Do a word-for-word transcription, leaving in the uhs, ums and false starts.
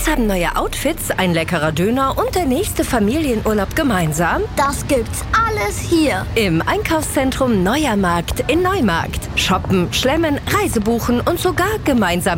Was haben neue Outfits, ein leckerer Döner und der nächste Familienurlaub gemeinsam? Das gibt's alles hier. Im Einkaufszentrum Neuer Markt in Neumarkt. Shoppen, schlemmen, Reise buchen und sogar gemeinsam